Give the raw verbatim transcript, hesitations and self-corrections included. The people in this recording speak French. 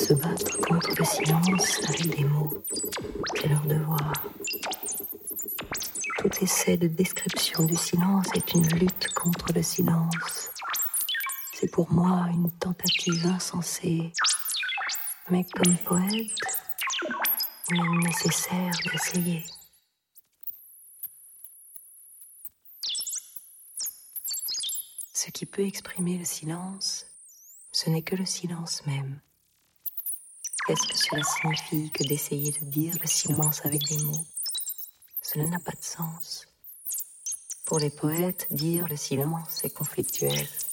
se battre contre le silence avec des mots. C'est leur devoir. Tout essai de description du silence est une lutte contre le silence. C'est pour moi une tentative insensée. Mais comme poète, il est nécessaire d'essayer. Ce qui peut exprimer le silence, ce n'est que le silence même. Qu'est-ce que cela signifie que d'essayer de dire le silence avec des mots? Cela n'a pas de sens. Pour les poètes, dire le silence est conflictuel.